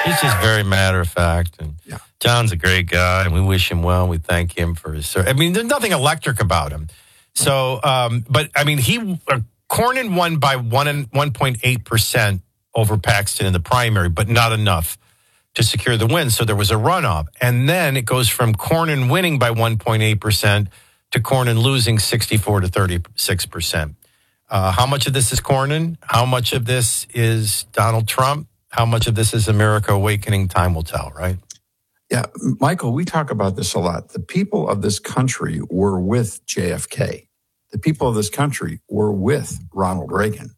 He's just very matter of fact. And John's a great guy, and we wish him well. We thank him for his service. I mean, there's nothing electric about him. So, but I mean, Cornyn won by 1.8% over Paxton in the primary, but not enough to secure the win. So there was a runoff. And then it goes from Cornyn winning by 1.8% to Cornyn losing 64 to 36%. How much of this is Cornyn? How much of this is Donald Trump? How much of this is America awakening? Time will tell, right? Yeah, Michael, we talk about this a lot. The people of this country were with JFK. The people of this country were with Ronald Reagan.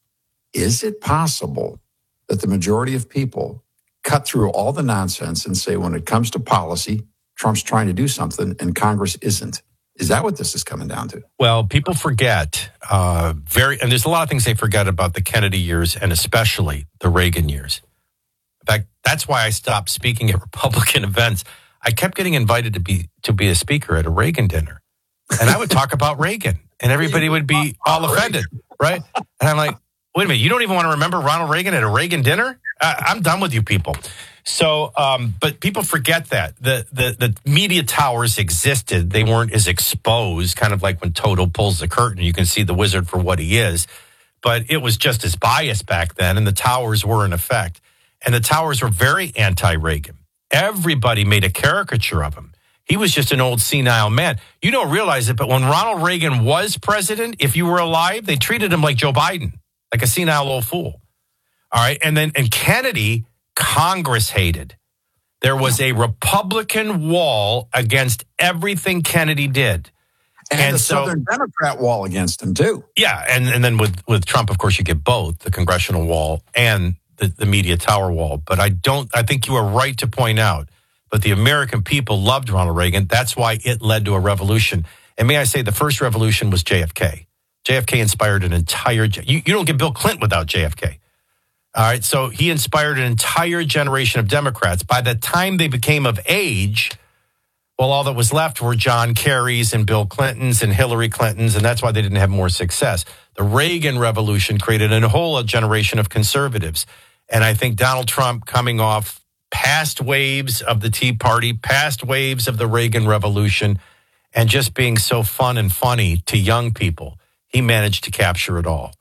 Is it possible that the majority of people cut through all the nonsense and say, when it comes to policy, Trump's trying to do something and Congress isn't? Is that what this is coming down to? Well, people forget and there's a lot of things they forget about the Kennedy years and especially the Reagan years. In fact, that's why I stopped speaking at Republican events. I kept getting invited to be a speaker at a Reagan dinner. And I would talk about Reagan and everybody would be all offended, right? And I'm like, wait a minute, you don't even want to remember Ronald Reagan at a Reagan dinner? I'm done with you people. So, but people forget that. The media towers existed. They weren't as exposed, kind of like when Toto pulls the curtain, you can see the wizard for what he is. But it was just as biased back then, and the towers were in effect. And the towers were very anti-Reagan. Everybody made a caricature of him. He was just an old senile man. You don't realize it, but when Ronald Reagan was president, if you were alive, they treated him like Joe Biden, like a senile old fool. All right. And Kennedy, Congress hated. There was a Republican wall against everything Kennedy did. And the Southern Democrat wall against him, too. Yeah. And then with Trump, of course, you get both the congressional wall and the media tower wall. But I think you are right to point out, but the American people loved Ronald Reagan. That's why it led to a revolution. And may I say, the first revolution was JFK. JFK inspired an entire, you don't get Bill Clinton without JFK. All right, so he inspired an entire generation of Democrats. By the time they became of age, well, all that was left were John Kerry's and Bill Clinton's and Hillary Clinton's, and that's why they didn't have more success. The Reagan Revolution created a whole generation of conservatives. And I think Donald Trump coming off past waves of the Tea Party, past waves of the Reagan Revolution, and just being so fun and funny to young people, he managed to capture it all.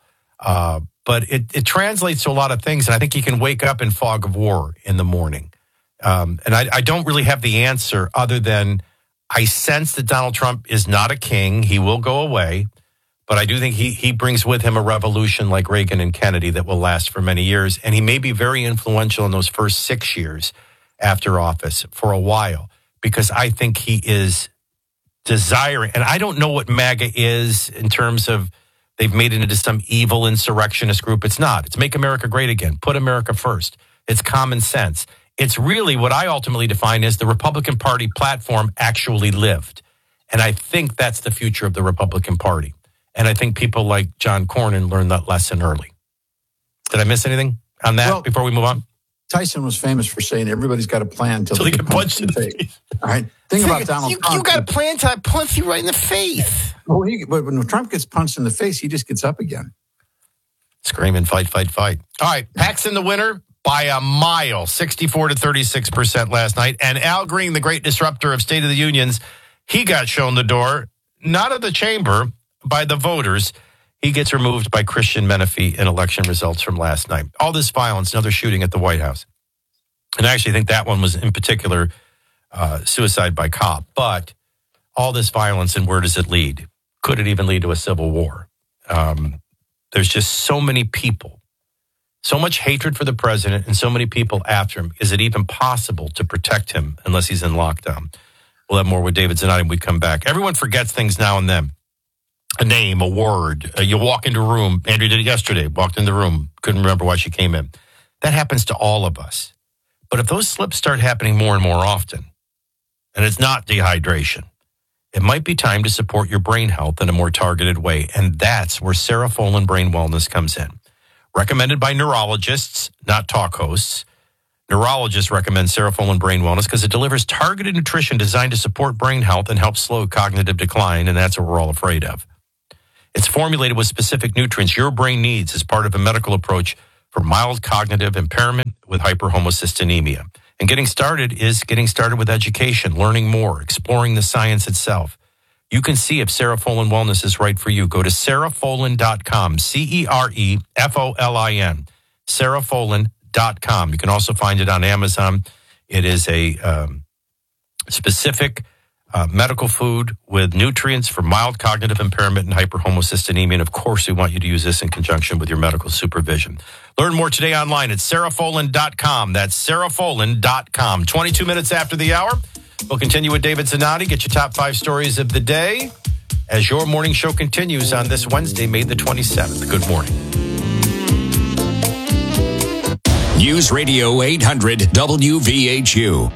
But it translates to a lot of things, and I think he can wake up in fog of war in the morning. And I don't really have the answer other than I sense that Donald Trump is not a king. He will go away. But I do think he brings with him a revolution like Reagan and Kennedy that will last for many years. And he may be very influential in those first 6 years after office for a while, because I think he is desiring. And I don't know what MAGA is in terms of they've made it into some evil insurrectionist group. It's not. It's Make America Great Again. Put America first. It's common sense. It's really what I ultimately define as the Republican Party platform actually lived. And I think that's the future of the Republican Party. And I think people like John Cornyn learned that lesson early. Did I miss anything on that before we move on? Tyson was famous for saying everybody's got a plan until they get punched in the face. All right. Think about Donald Trump. You got a plan till I punch you right in the face. Well, but when Trump gets punched in the face, he just gets up again. Screaming, fight, fight, fight. All right. Paxton the winner by a mile, 64 to 36% last night. And Al Green, the great disruptor of State of the Unions, he got shown the door, not of the chamber, by the voters. He gets removed by Christian Menefee in election results from last night. All this violence, another shooting at the White House. And I actually think that one was in particular suicide by cop. But all this violence, and where does it lead? Could it even lead to a civil war? There's just so many people, so much hatred for the president and so many people after him. Is it even possible to protect him unless he's in lockdown? We'll have more with David Zanotti when we come back. Everyone forgets things now and then. A name, a word. You walk into a room. Andrew did it yesterday. Walked in the room. Couldn't remember why she came in. That happens to all of us. But if those slips start happening more and more often, and it's not dehydration, it might be time to support your brain health in a more targeted way. And that's where Cerefolin Brain Wellness comes in. Recommended by neurologists, not talk hosts. Neurologists recommend Cerefolin Brain Wellness because it delivers targeted nutrition designed to support brain health and help slow cognitive decline. And that's what we're all afraid of. It's formulated with specific nutrients your brain needs as part of a medical approach for mild cognitive impairment with hyperhomocystinemia. And getting started is getting started with education, learning more, exploring the science itself. You can see if Cerefolin Wellness is right for you. Go to cerefolin.com, CEREFOLIN, cerefolin.com. You can also find it on Amazon. It is a specific medical food with nutrients for mild cognitive impairment and hyperhomocystinemia. And of course, we want you to use this in conjunction with your medical supervision. Learn more today online at cerefolin.com. That's cerefolin.com. 22 minutes after the hour. We'll continue with David Zanotti. Get your top 5 stories of the day as your morning show continues on this Wednesday, May the 27th. Good morning. News Radio 800 WVHU.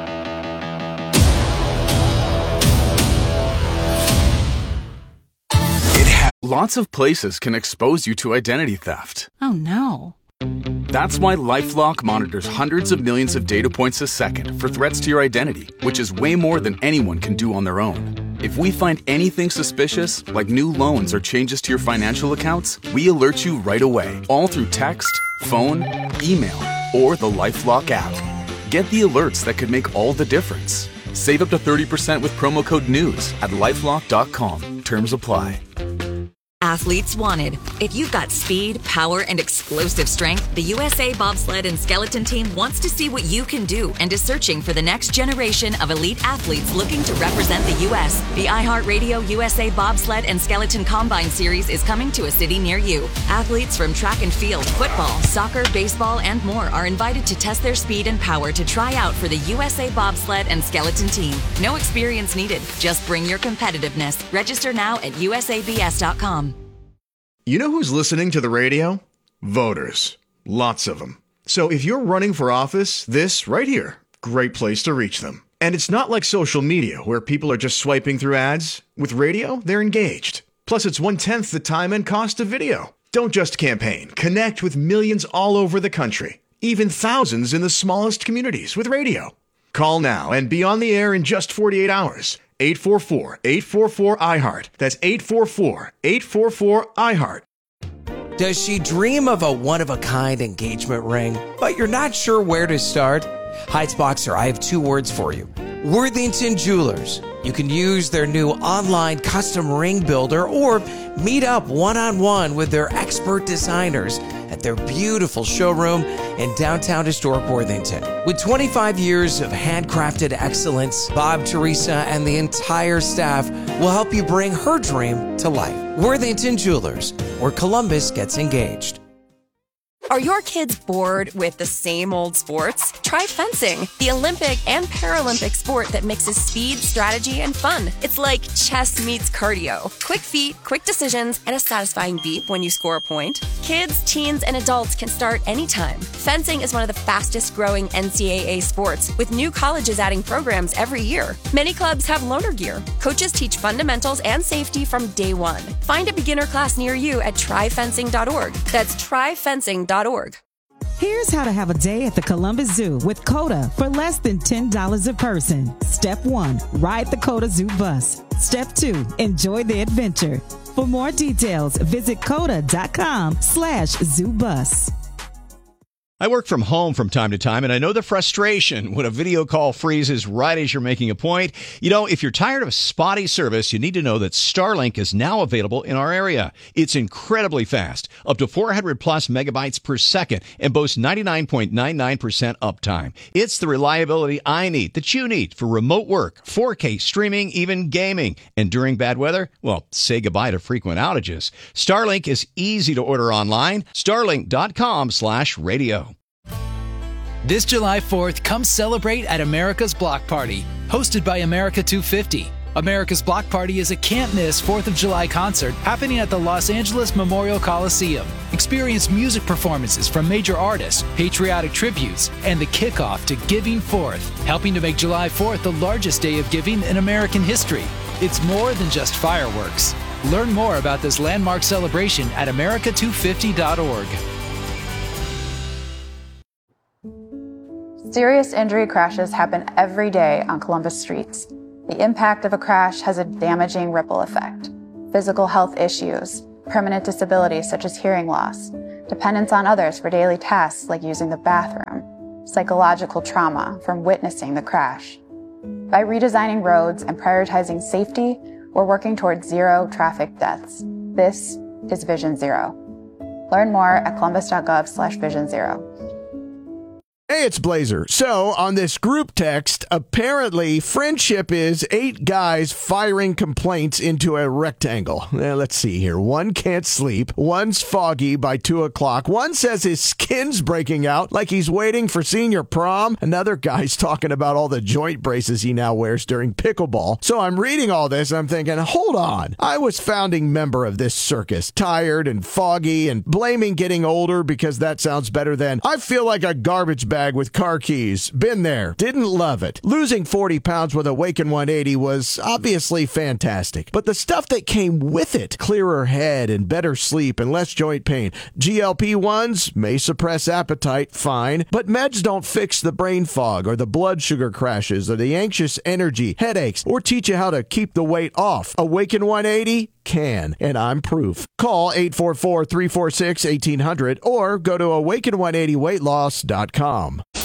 Lots of places can expose you to identity theft. Oh, no. That's why LifeLock monitors hundreds of millions of data points a second for threats to your identity, which is way more than anyone can do on their own. If we find anything suspicious, like new loans or changes to your financial accounts, we alert you right away, all through text, phone, email, or the LifeLock app. Get the alerts that could make all the difference. Save up to 30% with promo code NEWS at LifeLock.com. Terms apply. Athletes wanted. If you've got speed, power, and explosive strength, the USA Bobsled and Skeleton Team wants to see what you can do and is searching for the next generation of elite athletes looking to represent the U.S. The iHeartRadio USA Bobsled and Skeleton Combine Series is coming to a city near you. Athletes from track and field, football, soccer, baseball, and more are invited to test their speed and power to try out for the USA Bobsled and Skeleton Team. No experience needed. Just bring your competitiveness. Register now at usabs.com. You know who's listening to the radio? Voters. Lots of them. So if you're running for office, this right here, great place to reach them. And it's not like social media where people are just swiping through ads. With radio, they're engaged. Plus, it's 1/10 the time and cost of video. Don't just campaign. Connect with millions all over the country. Even thousands in the smallest communities with radio. Call now and be on the air in just 48 hours. 844-844-iHeart. That's 844-844-iHeart. Does she dream of a one-of-a-kind engagement ring, but you're not sure where to start? Heights Boxer, I have 2 words for you. Worthington Jewelers. You can use their new online custom ring builder or meet up one-on-one with their expert designers at their beautiful showroom in downtown historic Worthington. With 25 years of handcrafted excellence, Bob, Teresa, and the entire staff will help you bring her dream to life. Worthington Jewelers, where Columbus gets engaged. Are your kids bored with the same old sports? Try fencing, the Olympic and Paralympic sport that mixes speed, strategy, and fun. It's like chess meets cardio. Quick feet, quick decisions, and a satisfying beep when you score a point. Kids, teens, and adults can start anytime. Fencing is one of the fastest growing NCAA sports, with new colleges adding programs every year. Many clubs have loaner gear. Coaches teach fundamentals and safety from day one. Find a beginner class near you at tryfencing.org. That's tryfencing.org. Here's how to have a day at the Columbus Zoo with COTA for less than $10 a person. Step 1, ride the COTA Zoo bus. Step 2, enjoy the adventure. For more details, visit COTA.com/ZooBus. I work from home from time to time, and I know the frustration when a video call freezes right as you're making a point. You know, if you're tired of spotty service, you need to know that Starlink is now available in our area. It's incredibly fast, up to 400 plus megabytes per second, and boasts 99.99% uptime. It's the reliability I need, that you need, for remote work, 4K streaming, even gaming. And during bad weather, well, say goodbye to frequent outages. Starlink is easy to order online. Starlink.com/radio. This July 4th, come celebrate at America's Block Party, hosted by America 250. America's Block Party is a can't-miss 4th of July concert happening at the Los Angeles Memorial Coliseum. Experience music performances from major artists, patriotic tributes, and the kickoff to Giving Forth, helping to make July 4th the largest day of giving in American history. It's more than just fireworks. Learn more about this landmark celebration at america250.org. Serious injury crashes happen every day on Columbus streets. The impact of a crash has a damaging ripple effect. Physical health issues, permanent disabilities such as hearing loss, dependence on others for daily tasks like using the bathroom, psychological trauma from witnessing the crash. By redesigning roads and prioritizing safety, we're working towards zero traffic deaths. This is Vision Zero. Learn more at columbus.gov/Vision Zero. Hey, it's Blazer. So, on this group text, apparently friendship is 8 guys firing complaints into a rectangle. Let's see here. One can't sleep. One's foggy by 2 o'clock. One says his skin's breaking out like he's waiting for senior prom. Another guy's talking about all the joint braces he now wears during pickleball. So I'm reading all this and I'm thinking, hold on. I was founding member of this circus, tired and foggy and blaming getting older because that sounds better than I feel like a garbage bag with car keys. Been there. Didn't love it. Losing 40 pounds with Awaken 180 was obviously fantastic. But the stuff that came with it, clearer head and better sleep and less joint pain. GLP-1s may suppress appetite, fine. But meds don't fix the brain fog or the blood sugar crashes or the anxious energy, headaches, or teach you how to keep the weight off. Awaken 180 can, and I'm proof. Call 844-346-1800 or go to awaken180weightloss.com.